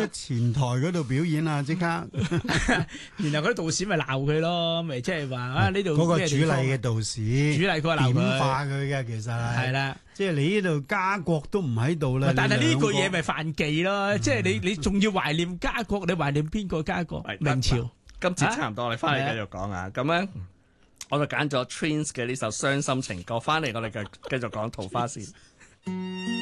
出前台嗰度表演啊！即刻， 然後嗰啲道士咪鬧佢咯，咪即係話啊呢度嗰個咩地方主禮嘅道士， 主禮佢話鬧佢點化佢嘅，其實係啦。 即係你呢度家國都唔喺度啦。 但係呢句嘢咪犯忌咯，即係你仲要懷念家國，你懷念邊個家國？明朝。 今次差唔多，我哋翻嚟繼續講啊。咁咧，我就揀咗 Twins 嘅呢首傷心情歌，翻嚟我哋繼續講桃花線。